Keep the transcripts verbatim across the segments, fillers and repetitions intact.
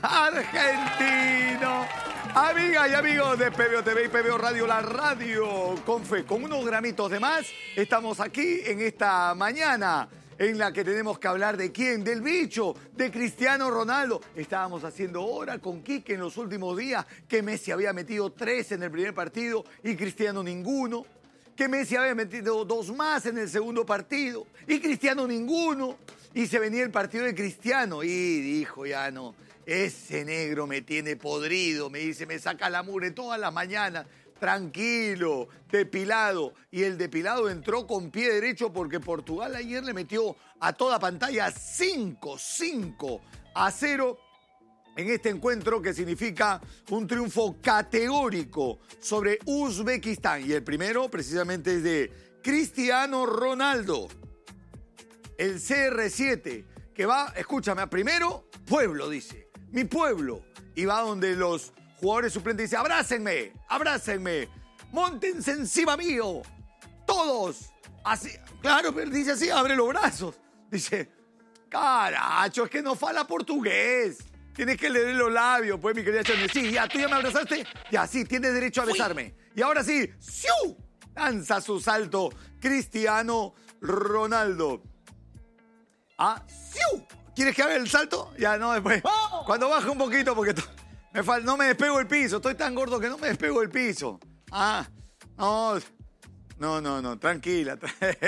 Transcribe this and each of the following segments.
argentino. Amigas y amigos de P B O T V y P B O Radio, la radio con fe. Con unos gramitos de más, estamos aquí en esta mañana en la que tenemos que hablar de quién, del bicho, de Cristiano Ronaldo. Estábamos haciendo hora con Quique en los últimos días, que Messi había metido tres en el primer partido y Cristiano ninguno. Que Messi había metido dos más en el segundo partido y Cristiano ninguno. Y se venía el partido de Cristiano y dijo, ya no, ese negro me tiene podrido, me dice, me saca la mugre todas las mañanas. Tranquilo, depilado. Y el depilado entró con pie derecho porque Portugal ayer le metió a toda pantalla cinco, cinco a cero en este encuentro que significa un triunfo categórico sobre Uzbekistán. Y el primero precisamente es de Cristiano Ronaldo, el C R siete, que va, escúchame, primero, pueblo, dice, mi pueblo. Y va donde los jugadores suplentes dicen, abrácenme, abrácenme, móntense encima mío, todos. Así, claro, pero dice así, abre los brazos. Dice, caracho, es que no fala portugués. Tienes que leer los labios, pues, mi querida Chone. Sí, ya, tú ya me abrazaste. Ya, sí, tienes derecho a besarme. Y ahora sí, ¡siu! Lanza su salto Cristiano Ronaldo. Ah, ¡siu! ¿Quieres que haga el salto? Ya, no, después. Cuando baje un poquito, porque me fal... no me despego del piso. Estoy tan gordo que no me despego del piso. Ah, no. No, no, no, tranquila.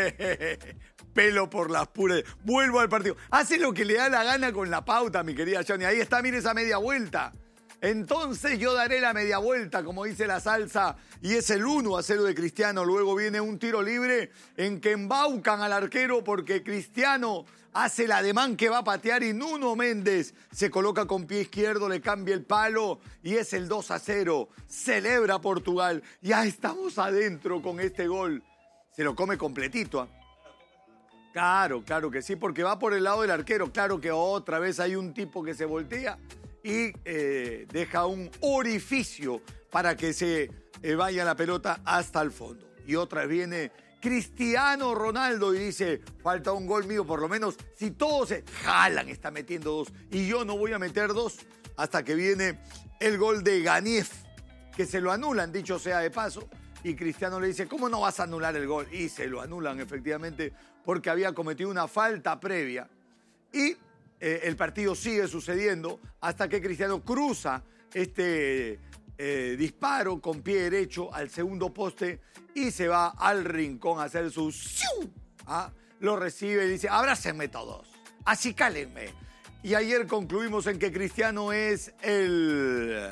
Pelo por las puras. Vuelvo al partido. Hace lo que le da la gana con la pauta, mi querida Johnny. Ahí está, mire esa media vuelta. Entonces yo daré la media vuelta, como dice la salsa, y es el uno a cero de Cristiano. Luego viene un tiro libre en que embaucan al arquero porque Cristiano hace el ademán que va a patear y Nuno Méndez se coloca con pie izquierdo, le cambia el palo y es el dos a cero. Celebra Portugal. Ya estamos adentro con este gol. Se lo come completito, ¿eh? Claro, claro que sí, porque va por el lado del arquero. Claro que otra vez hay un tipo que se voltea y eh, deja un orificio para que se eh, vaya la pelota hasta el fondo. Y otra vez viene Cristiano Ronaldo y dice, falta un gol mío, por lo menos si todos se jalan, está metiendo dos. Y yo no voy a meter dos hasta que viene el gol de Ganief, que se lo anulan, dicho sea de paso. Y Cristiano le dice, ¿cómo no vas a anular el gol? Y se lo anulan efectivamente porque había cometido una falta previa. Y eh, el partido sigue sucediendo hasta que Cristiano cruza este eh, disparo con pie derecho al segundo poste y se va al rincón a hacer su ¡siu! ¿Ah? Lo recibe y dice, abrácenme todos, acicálenme. Y ayer concluimos en que Cristiano es el...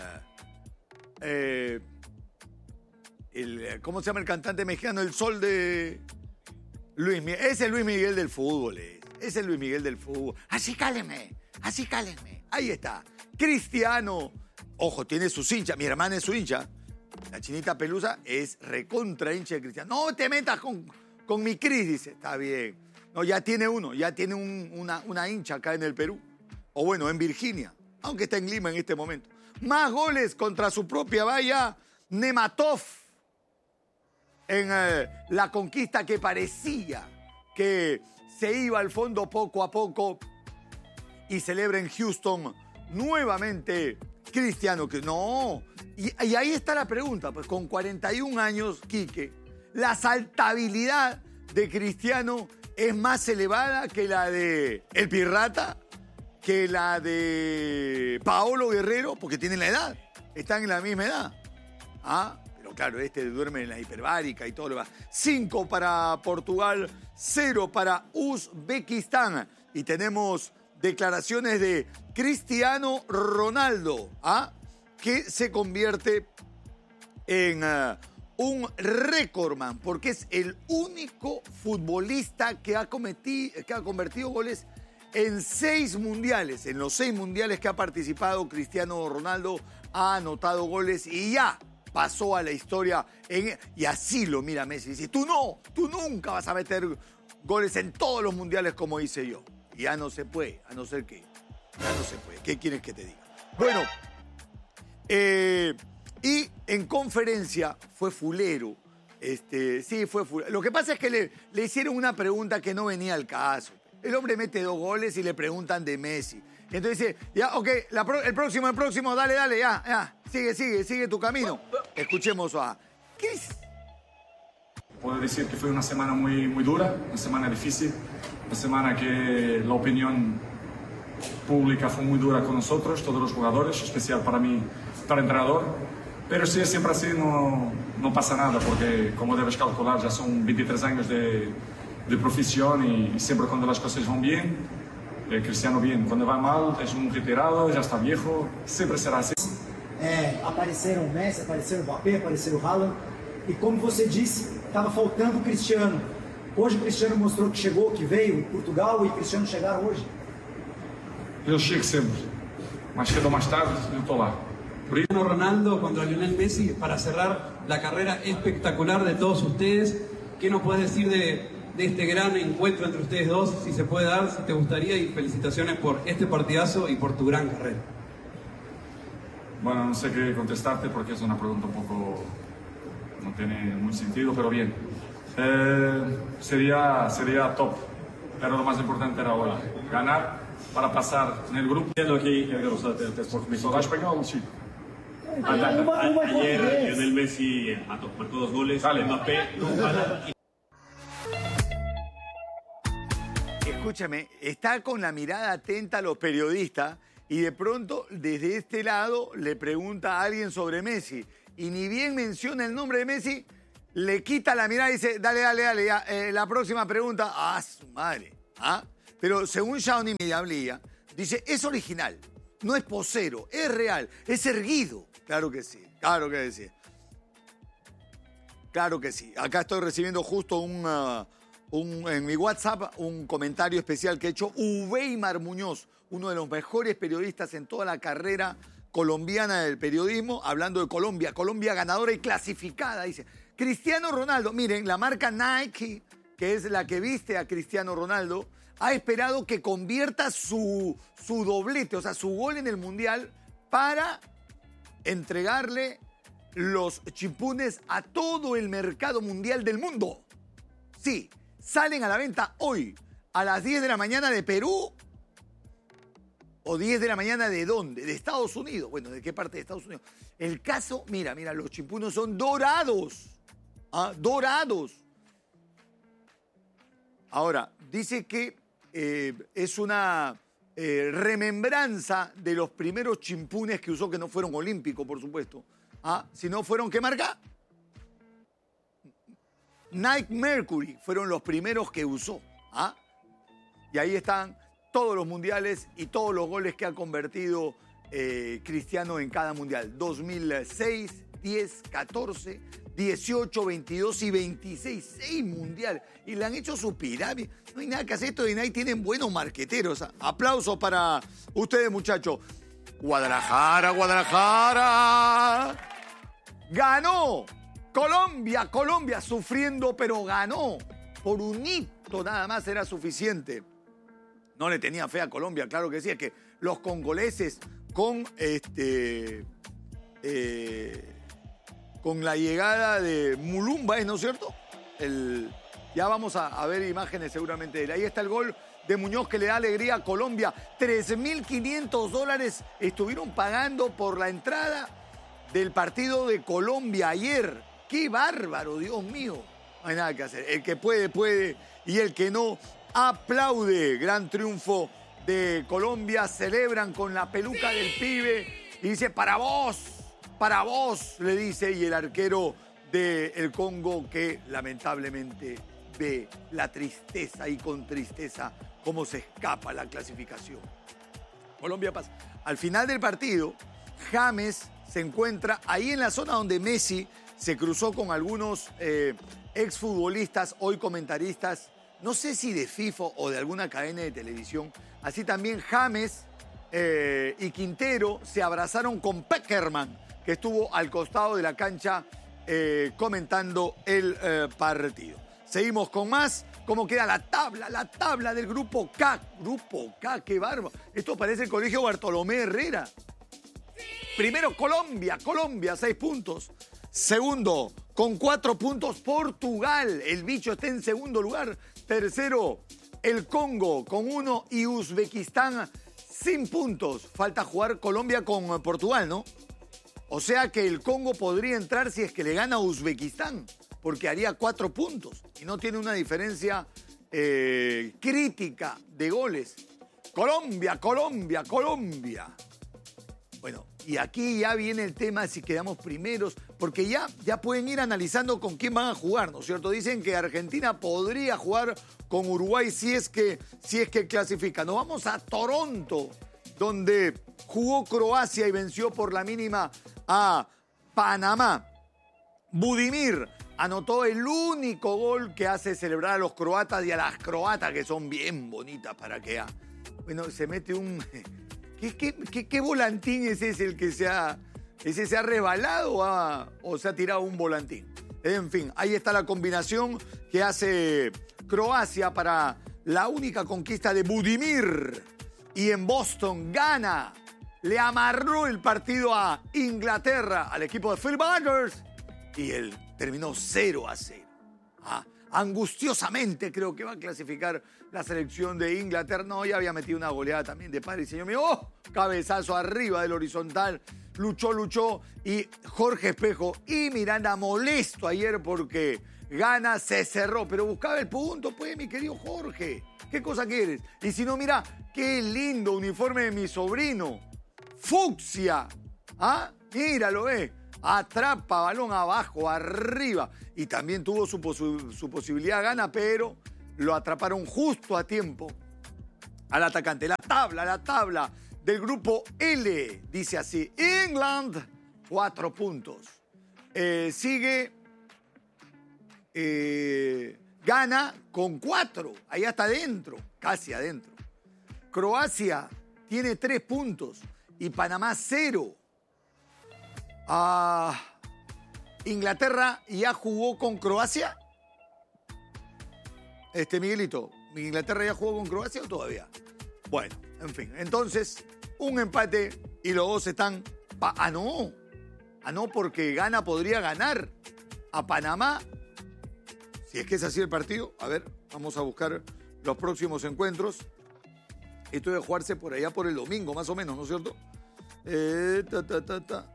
Eh, El, ¿cómo se llama el cantante mexicano? El sol de Luis Miguel. Es el Luis Miguel del fútbol. Es, es el Luis Miguel del fútbol. Así cálenme, así cálenme. Ahí está. Cristiano. Ojo, tiene sus hinchas. Mi hermana es su hincha. La chinita Pelusa es recontra hincha de Cristiano. No te metas con, con mi Cris, dice. Está bien. No, ya tiene uno. Ya tiene un, una, una hincha acá en el Perú. O bueno, en Virginia. Aunque está en Lima en este momento. Más goles contra su propia valla. Nematov. En eh, la conquista que parecía que se iba al fondo poco a poco y celebra en Houston nuevamente Cristiano. Que no, y, y ahí está la pregunta, pues con cuarenta y un años, Quique, la saltabilidad de Cristiano es más elevada que la de El Pirata, que la de Paolo Guerrero, porque tienen la edad, están en la misma edad. ¿Ah? Claro, este duerme en la hiperbárica y todo lo demás. Cinco para Portugal, cero para Uzbekistán. Y tenemos declaraciones de Cristiano Ronaldo, ¿ah? Que se convierte en uh, un récordman, porque es el único futbolista que ha, cometido, que ha convertido goles en seis mundiales. En los seis mundiales que ha participado, Cristiano Ronaldo ha anotado goles y ya pasó a la historia. En, y así lo mira Messi. Dice, tú no, tú nunca vas a meter goles en todos los mundiales como hice yo. Y ya no se puede, a no ser que, ya no se puede. ¿Qué quieres que te diga? Bueno, eh, y en conferencia fue fulero. Este, sí, fue fulero. Lo que pasa es que le, le hicieron una pregunta que no venía al caso. El hombre mete dos goles y le preguntan de Messi. Entonces dice, ya, ok, la pro, el próximo, el próximo, dale, dale, ya, ya. Sigue, sigue, sigue tu camino. Escuchemos a Chris. Puedo decir que fue una semana muy, muy dura, una semana difícil, una semana que la opinión pública fue muy dura con nosotros, todos los jugadores, especial para mí, para el entrenador. Pero si es siempre así, no, no pasa nada, porque como debes calcular, ya son veintitrés años de, de profesión y, y siempre cuando las cosas van bien, eh, Cristiano bien, cuando va mal es un retirado, ya está viejo, siempre será así. É, apareceram o Messi, apareceram o Mbappé, apareceram o Haaland, e como você disse, estava faltando o Cristiano. Hoje o Cristiano mostrou que chegou, que veio, Portugal e Cristiano chegaram hoje. Eu chego sempre, mais cedo ou mais tarde eu estou lá. Cristiano Ronaldo contra Lionel Messi para cerrar la carrera espectacular de todos ustedes. ¿Qué nos puedes decir de, de este gran encuentro entre ustedes dos? Si se puede dar, si te gustaría, y felicitaciones por este partidazo y por tu gran carrera. Bueno, no sé qué contestarte porque es una pregunta un poco... no tiene mucho sentido, pero bien. Eh, sería, sería top, pero lo más importante era hoy, ganar para passar no grupo. Aqui, só vai espanhol, Chico. Ayer Lionel Messi marcó dos goles, Dale. Mbappé, Haaland. Escúchame, está con la mirada atenta a los periodistas y de pronto desde este lado le pregunta a alguien sobre Messi y ni bien menciona el nombre de Messi, le quita la mirada y dice, dale, dale, dale, ya, eh, la próxima pregunta, ah, su madre, ¿ah? Pero según Shawnee Mediablía, dice, es original, no es posero, es real, es erguido. Claro que sí, claro que sí. Claro que sí. Acá estoy recibiendo justo un, uh, un, en mi WhatsApp un comentario especial que ha hecho Uweimar Muñoz, uno de los mejores periodistas en toda la carrera colombiana del periodismo, hablando de Colombia. Colombia ganadora y clasificada, dice. Cristiano Ronaldo, miren, la marca Nike, que es la que viste a Cristiano Ronaldo, ha esperado que convierta su, su doblete, o sea, su gol en el Mundial, para entregarle los chimpunes a todo el mercado mundial del mundo. Sí, salen a la venta hoy, a las diez de la mañana de Perú. ¿O diez de la mañana de dónde? De Estados Unidos. Bueno, ¿de qué parte de Estados Unidos? El caso, mira, mira, los chimpunos son dorados. ¿Ah? Dorados. Ahora, dice que eh, es una eh, remembranza de los primeros chimpunes que usó, que no fueron olímpicos, por supuesto. ¿Ah? Si no fueron, ¿qué marca? Nike Mercury fueron los primeros que usó. ¿Ah? Y ahí están todos los mundiales y todos los goles que ha convertido eh, Cristiano en cada mundial. dos mil seis, diez, catorce, dieciocho, veintidós y veintiséis. Seis mundiales. Y le han hecho su pirámide. No hay nada que hacer. Estos de Nike tienen buenos marqueteros. Aplausos para ustedes, muchachos. Guadalajara, Guadalajara. Ganó. Colombia, Colombia sufriendo, pero ganó. Por un hito nada más era suficiente. No le tenía fe a Colombia, claro que sí. Es que los congoleses con este eh, con la llegada de Mulumba, ¿no es cierto? El, ya vamos a, a ver imágenes seguramente de él. Ahí está el gol de Muñoz que le da alegría a Colombia. tres mil quinientos dólares estuvieron pagando por la entrada del partido de Colombia ayer. ¡Qué bárbaro, Dios mío! No hay nada que hacer. El que puede, puede. Y el que no, aplaude. Gran triunfo de Colombia. Celebran con la peluca del pibe. Y dice, para vos, para vos, le dice. Y el arquero del Congo, que lamentablemente ve la tristeza y con tristeza cómo se escapa la clasificación. Colombia pasa. Al final del partido, James se encuentra ahí en la zona donde Messi se cruzó con algunos eh, exfutbolistas, hoy comentaristas, no sé si de FIFA o de alguna cadena de televisión. Así también James eh, y Quintero se abrazaron con Peckerman, que estuvo al costado de la cancha eh, comentando el eh, partido. Seguimos con más. ¿Cómo queda la tabla? La tabla del Grupo K. Grupo K, qué bárbaro. Esto parece el Colegio Bartolomé Herrera. Primero Colombia, Colombia, seis puntos. Segundo, con cuatro puntos, Portugal. El bicho está en segundo lugar. Tercero, el Congo con uno y Uzbekistán sin puntos. Falta jugar Colombia con Portugal, ¿no? O sea que el Congo podría entrar si es que le gana a Uzbekistán, porque haría cuatro puntos y no tiene una diferencia eh, crítica de goles. Colombia, Colombia, Colombia. Bueno, y aquí ya viene el tema si quedamos primeros, porque ya, ya pueden ir analizando con quién van a jugar, ¿no es cierto? Dicen que Argentina podría jugar con Uruguay si es que, si es que clasifica. Nos vamos a Toronto, donde jugó Croacia y venció por la mínima a Panamá. Budimir anotó el único gol que hace celebrar a los croatas y a las croatas, que son bien bonitas para que... Ha... Bueno, se mete un... ¿Qué, qué, qué, qué volantín es ese el que se ha... ¿Ese se ha rebalado o, ha, o se ha tirado un volantín? En fin, ahí está la combinación que hace Croacia para la única conquista de Budimir. Y en Boston gana. Le amarró el partido a Inglaterra, al equipo de Phil Butters. Y él terminó cero a cero. Ah, angustiosamente creo que va a clasificar la selección de Inglaterra. No, ya había metido una goleada también de padre y señor mío. ¡Oh! Cabezazo arriba del horizontal. Luchó, luchó. Y Jorge Espejo y Miranda molesto ayer porque gana, se cerró. Pero buscaba el punto, pues, mi querido Jorge. ¿Qué cosa quieres? Y si no, mira, qué lindo uniforme de mi sobrino. Fucsia. ¿Ah? Míralo, eh. Atrapa balón abajo, arriba. Y también tuvo su, posu- su posibilidad gana, pero lo atraparon justo a tiempo al atacante. La tabla, la tabla del grupo L. Dice así, England, cuatro puntos. Eh, sigue, eh, gana con cuatro. Ahí está adentro, casi adentro. Croacia tiene tres puntos y Panamá cero. Ah, Inglaterra ya jugó con Croacia. Este, Miguelito, ¿Inglaterra ya jugó con Croacia o todavía? Bueno, en fin, entonces, un empate y los dos están... Pa- ah, no. Ah, no, porque Ghana podría ganar a Panamá. Si es que es así el partido. A ver, vamos a buscar los próximos encuentros. Esto debe jugarse por allá por el domingo, más o menos, ¿no es cierto? Eh, ta, ta, ta, ta.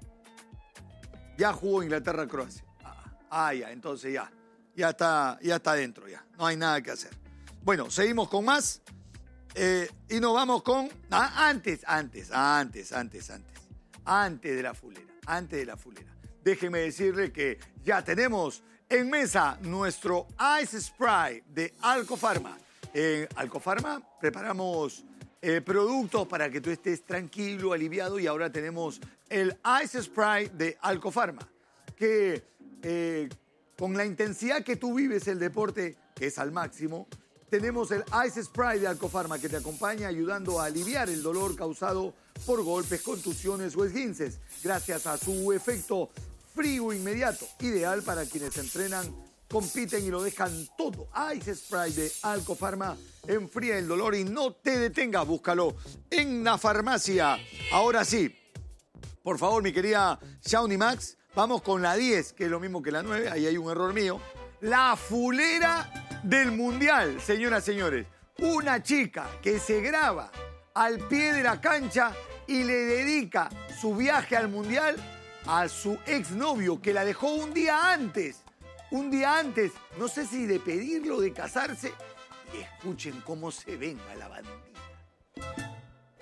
Ya jugó Inglaterra-Croacia. Ah, ah, ya, entonces ya. Ya está, ya está dentro, ya. No hay nada que hacer. Bueno, seguimos con más. Eh, y nos vamos con... Ah, antes, antes, antes, antes, antes. Antes de la fulera, antes de la fulera. Déjeme decirle que ya tenemos en mesa nuestro Ice Spray de Alcofarma. En Alcofarma preparamos eh, productos para que tú estés tranquilo, aliviado, y ahora tenemos el Ice Spray de Alcofarma, que eh, con la intensidad que tú vives el deporte, que es al máximo, tenemos el Ice Spray de Alcofarma que te acompaña ayudando a aliviar el dolor causado por golpes, contusiones o esguinces, gracias a su efecto frío inmediato, ideal para quienes entrenan, compiten y lo dejan todo. Ice Spray de Alcofarma enfría el dolor y no te detenga. Búscalo en la farmacia. Ahora sí, por favor, mi querida Shawnee Max, vamos con la diez, que es lo mismo que la nueve. Ahí hay un error mío. La fulera del Mundial, señoras y señores. Una chica que se graba al pie de la cancha y le dedica su viaje al Mundial a su exnovio, que la dejó un día antes. Un día antes, no sé si de pedirlo o de casarse. Y escuchen cómo se venga la bandita.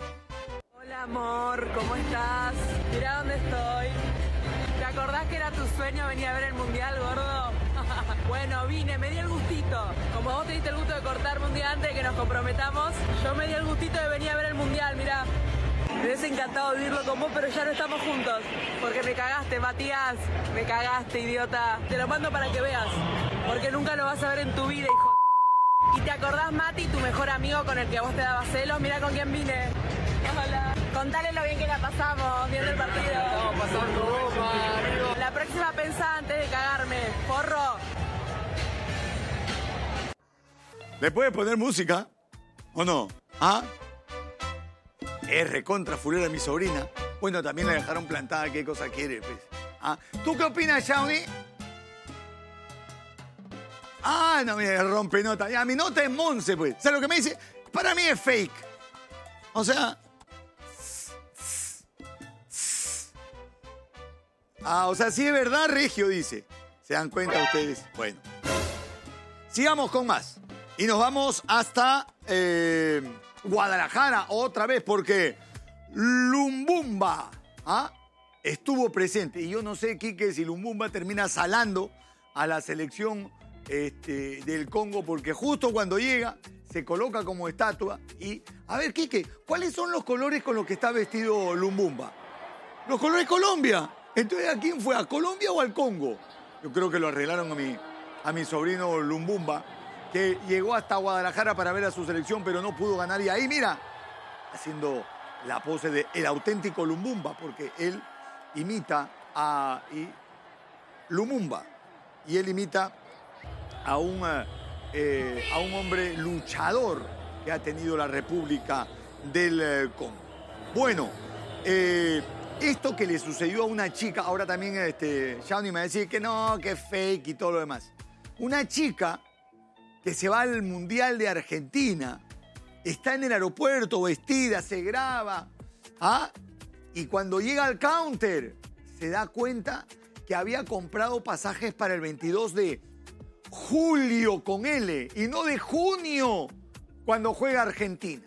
Hola amor, ¿cómo estás? Mira dónde estoy. ¿Te acordás que era tu sueño venir a ver el Mundial, gordo? Bueno, vine, me di el gustito. Como vos te diste el gusto de cortarme un día antes de que nos comprometamos, yo me di el gustito de venir a ver el Mundial, mirá. Me hubiese encantado vivirlo con vos, pero ya no estamos juntos. Porque me cagaste, Matías. Me cagaste, idiota. Te lo mando para que veas. Porque nunca lo vas a ver en tu vida, hijo de... ¿Y te acordás, Mati, tu mejor amigo con el que a vos te dabas celos? Mirá con quién vine. Hola. Contale lo bien que la pasamos viendo el partido. Estamos pasando bomba, amigo. La próxima pensá antes de cagarme, porro. ¿Le puede poner música? ¿O no? ¿Ah? Es recontra fulera mi sobrina. Bueno, también la dejaron plantada. ¿Qué cosa quiere, pues? ¿Ah? ¿Tú qué opinas, Shawnee? Ah, no, mira, rompe nota. Ya, mi nota es Monse, pues. ¿Sabes lo que me dice? Para mí es fake. O sea, Ah, o sea, sí es verdad, Regio dice. ¿Se dan cuenta ustedes? Bueno. Sigamos con más. Y nos vamos hasta eh, Guadalajara otra vez porque Lumbumba ¿ah? estuvo presente. Y yo no sé, Quique, si Lumbumba termina salando a la selección este, del Congo porque justo cuando llega se coloca como estatua. Y, a ver, Quique, ¿cuáles son los colores con los que está vestido Lumbumba? Los colores Colombia. Entonces, ¿a quién fue? ¿A Colombia o al Congo? Yo creo que lo arreglaron a mi, a mi sobrino Lumbumba, que llegó hasta Guadalajara para ver a su selección, pero no pudo ganar. Y ahí, mira, haciendo la pose de el auténtico Lumbumba, porque él imita a y, Lumumba. Y él imita a un, eh, a un hombre luchador que ha tenido la República del eh, Congo. Bueno, eh, esto que le sucedió a una chica, ahora también este, Shawnee me va a decir que no, que es fake y todo lo demás. Una chica que se va al Mundial de Argentina, está en el aeropuerto vestida, se graba, ¿ah? Y cuando llega al counter se da cuenta que había comprado pasajes para el veintidós de julio con L y no de junio cuando juega Argentina.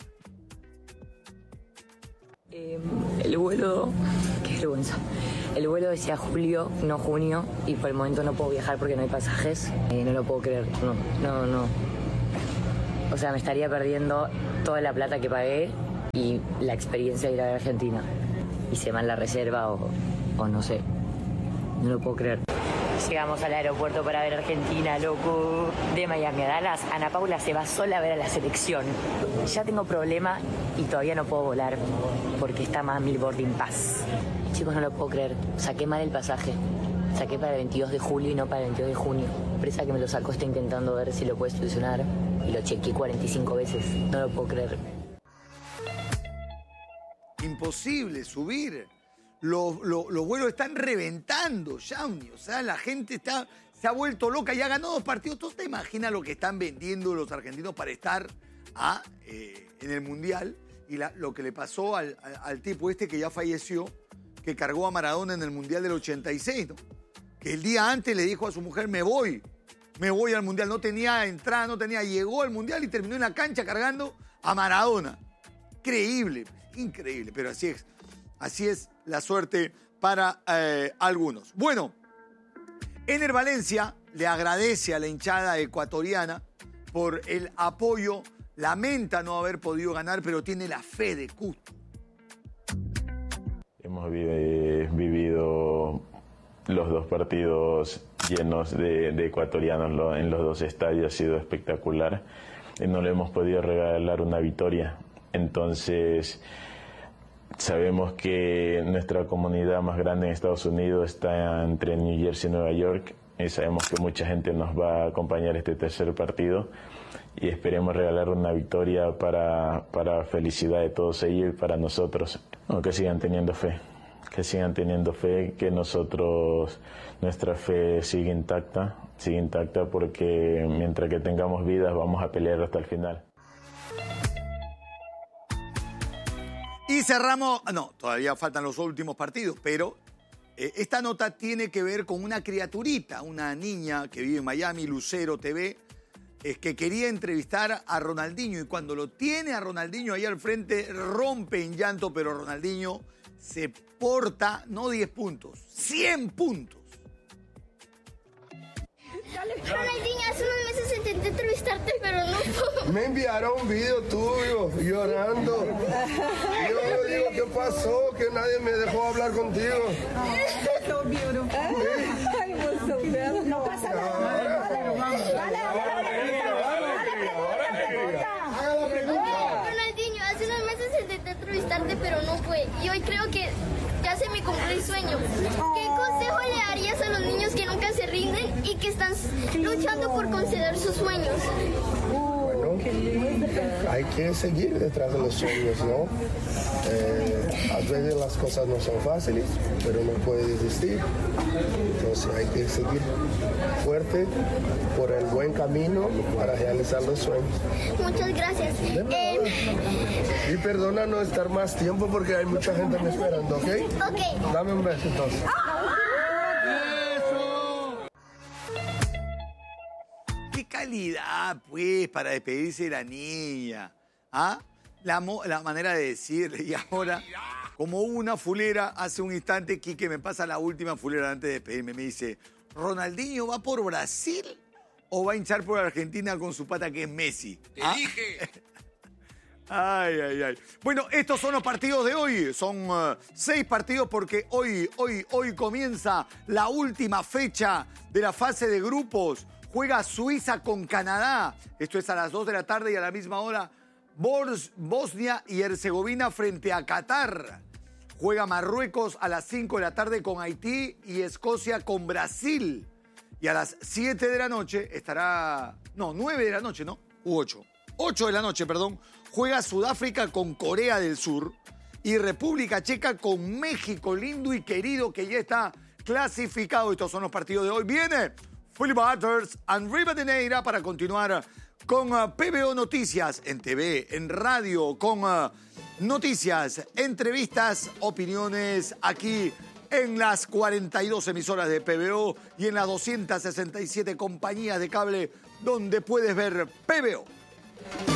Eh, el vuelo, qué vergüenza. El vuelo decía julio, no junio, y por el momento no puedo viajar porque no hay pasajes. Eh, no lo puedo creer, no, no, no. O sea, me estaría perdiendo toda la plata que pagué y la experiencia de ir a ver Argentina. Hice mal la reserva o, o no sé. No lo puedo creer. Llegamos al aeropuerto para ver Argentina, loco. De Miami a Dallas, Ana Paula se va sola a ver a la selección. Ya tengo problema y todavía no puedo volar porque está más mil boarding pass. Chicos, no lo puedo creer. Saqué mal el pasaje. Saqué para el veintidós de julio y no para el veintidós de junio. La empresa que me lo sacó está intentando ver si lo puede solucionar y lo chequeé cuarenta y cinco veces. No lo puedo creer. Imposible subir. Los, los, los vuelos están reventando, Shawnee. O sea, la gente está, se ha vuelto loca. Ya ganó dos partidos. ¿Tú te imaginas lo que están vendiendo los argentinos para estar a, eh, en el Mundial? Y la, lo que le pasó al, al, al tipo este que ya falleció, que cargó a Maradona en el Mundial del ochenta y seis, ¿no? Que el día antes le dijo a su mujer, me voy, me voy al Mundial. No tenía entrada, no tenía... Llegó al Mundial y terminó en la cancha cargando a Maradona. Increíble, increíble, pero así es. Así es la suerte para eh, algunos. Bueno, Ener Valencia le agradece a la hinchada ecuatoriana por el apoyo. Lamenta no haber podido ganar, pero tiene la fe de Custo. Hemos vivido los dos partidos llenos de, de ecuatorianos en los dos estadios. Ha sido espectacular. Y no le hemos podido regalar una victoria. Entonces... sabemos que nuestra comunidad más grande en Estados Unidos está entre New Jersey y Nueva York y sabemos que mucha gente nos va a acompañar este tercer partido y esperemos regalar una victoria para, para felicidad de todos ellos y para nosotros. No, que sigan teniendo fe, que sigan teniendo fe, que nosotros, nuestra fe sigue intacta, sigue intacta porque mientras que tengamos vidas vamos a pelear hasta el final. Y cerramos, no, todavía faltan los últimos partidos, pero eh, esta nota tiene que ver con una criaturita, una niña que vive en Miami, Lucero T V, es que quería entrevistar a Ronaldinho y cuando lo tiene a Ronaldinho ahí al frente rompe en llanto, pero Ronaldinho se porta, no diez puntos, cien puntos. Ronaldinho, hace unos meses intenté entrevistarte, pero no puedo. Me enviaron un video tuyo llorando. Yo digo, ¿qué pasó? Que nadie me dejó hablar contigo. So beautiful. I was so bad. No pasa nada. Ronaldinho, hace unos meses intenté entrevistarte, pero no fue. Y hoy creo que ya se me cumplió el sueño. ¿Qué consejo le darías a los niños que nunca se rinden y que están luchando por conceder sus sueños? Bueno, hay que seguir detrás de los sueños, ¿no? Eh, a veces las cosas no son fáciles, pero no puedes desistir. Entonces hay que seguir fuerte por el buen camino para realizar los sueños. Muchas gracias. Eh... Y perdona no estar más tiempo porque hay mucha gente me esperando, ¿ok? Ok. Dame un beso entonces. calidad, pues, para despedirse de la niña. ¿Ah? La, mo- la manera de decirle. Y ahora, como hubo una fulera, hace un instante, Quique me pasa la última fulera antes de despedirme. Me dice, ¿Ronaldinho va por Brasil o va a hinchar por Argentina con su pata que es Messi? Te ¿Ah? dije. Ay, ay, ay. Bueno, estos son los partidos de hoy. Son uh, seis partidos porque hoy, hoy, hoy comienza la última fecha de la fase de grupos. Juega Suiza con Canadá. Esto es a las dos de la tarde y a la misma hora Bos- Bosnia y Herzegovina frente a Qatar. Juega Marruecos a las cinco de la tarde con Haití y Escocia con Brasil. Y a las siete de la noche estará... No, nueve de la noche, ¿no? U ocho. ocho de la noche, perdón. Juega Sudáfrica con Corea del Sur y República Checa con México, lindo y querido, que ya está clasificado. Estos son los partidos de hoy. Viene Philip Butters and Rivadeneira para continuar con uh, P B O Noticias en T V, en radio, con uh, noticias, entrevistas, opiniones aquí en las cuarenta y dos emisoras de P B O y en las doscientas sesenta y siete compañías de cable donde puedes ver P B O.